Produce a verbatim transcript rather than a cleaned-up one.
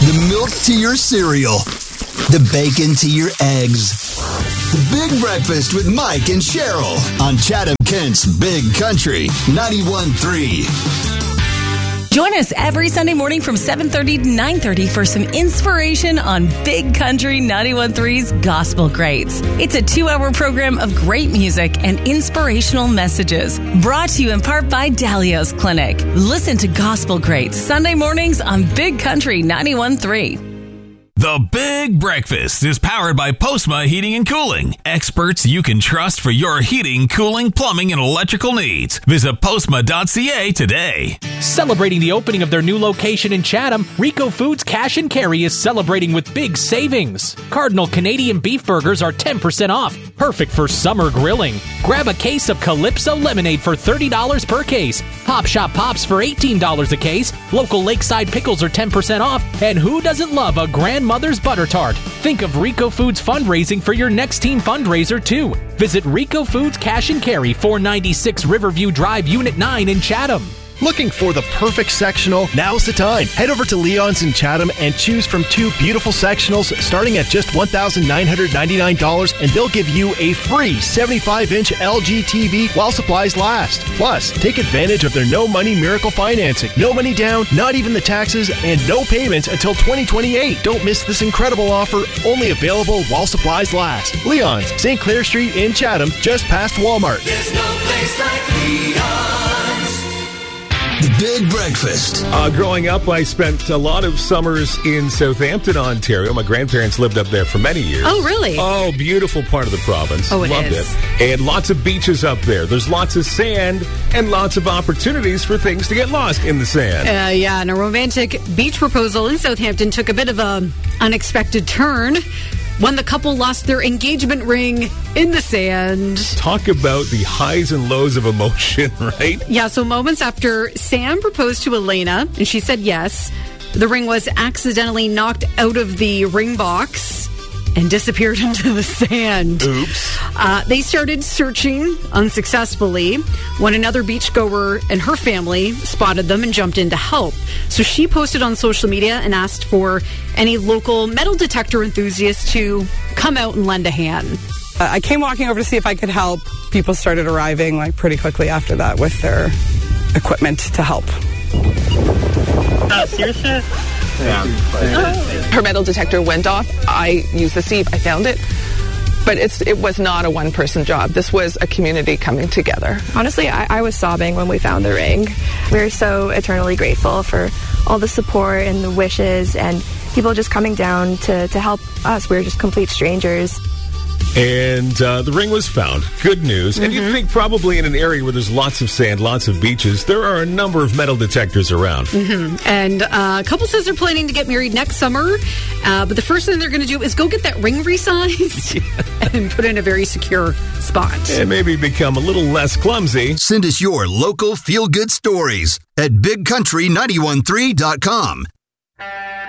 The milk to your cereal. The bacon to your eggs. The Big Breakfast with Mike and Cheryl on Chatham-Kent's Big Country ninety-one point three. Join us every Sunday morning from seven thirty to nine thirty for some inspiration on Big Country ninety-one point three's Gospel Greats. It's a two-hour program of great music and inspirational messages. Brought to you in part by Dalios Clinic. Listen to Gospel Greats Sunday mornings on Big Country ninety-one point three. The Big Breakfast is powered by Postma Heating and Cooling. Experts you can trust for your heating, cooling, plumbing, and electrical needs. Visit postma dot c a today. Celebrating the opening of their new location in Chatham, Rico Foods Cash and Carry is celebrating with big savings. Cardinal Canadian beef burgers are ten percent off, perfect for summer grilling. Grab a case of Calypso lemonade for thirty dollars per case. Pop Shop Pops for eighteen dollars a case. Local Lakeside pickles are ten percent off. And who doesn't love a grandmother's butter tart? Think of Rico Foods fundraising for your next team fundraiser too. Visit Rico Foods Cash and Carry, four ninety-six Riverview Drive, Unit nine in Chatham. Looking for the perfect sectional? Now's the time. Head over to Leon's in Chatham and choose from two beautiful sectionals starting at just one thousand nine hundred ninety-nine dollars, and they'll give you a free seventy-five inch L G T V while supplies last. Plus, take advantage of their no money miracle financing. No money down, not even the taxes, and no payments until twenty twenty-eight. Don't miss this incredible offer, only available while supplies last. Leon's, Saint Clair Street in Chatham, just past Walmart. There's no place like Leon's. The Big Breakfast. Uh, growing up, I spent a lot of summers in Southampton, Ontario. My grandparents lived up there for many years. Oh, really? Oh, beautiful part of the province. Oh, it Loved is. it. And lots of beaches up there. There's lots of sand and lots of opportunities for things to get lost in the sand. Uh, yeah, and a romantic beach proposal in Southampton took a bit of an unexpected turn when the couple lost their engagement ring in the sand. Talk about the highs and lows of emotion, right? Yeah, so moments after Sam proposed to Elena, and she said yes, the ring was accidentally knocked out of the ring box and disappeared into the sand. Oops. Uh, they started searching unsuccessfully when another beachgoer and her family spotted them and jumped in to help. So she posted on social media and asked for any local metal detector enthusiasts to come out and lend a hand. Uh, I came walking over to see if I could help. People started arriving like pretty quickly after that with their equipment to help. Uh, seriously? Yeah. Her metal detector went off. I used the sieve. I found it. But it's it was not a one-person job. This was a community coming together. Honestly, I, I was sobbing when we found the ring. We were so eternally grateful for all the support and the wishes and people just coming down to, to help us. We were just complete strangers. And uh, the ring was found. Good news. Mm-hmm. And you'd think probably in an area where there's lots of sand, lots of beaches, there are a number of metal detectors around. Mm-hmm. And uh, a couple says they're planning to get married next summer. Uh, but the first thing they're going to do is go get that ring resized and put it in a very secure spot. And maybe become a little less clumsy. Send us your local feel-good stories at big country nine one three dot com.